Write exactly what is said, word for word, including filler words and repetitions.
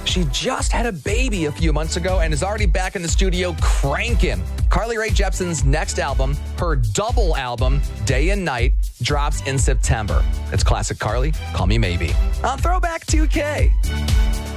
She just had a baby a few months ago and is already back in the studio cranking. Carly Rae Jepsen's next album, her double album, Day and Night, drops in September. It's classic Carly, Call Me Maybe, on Throwback two K.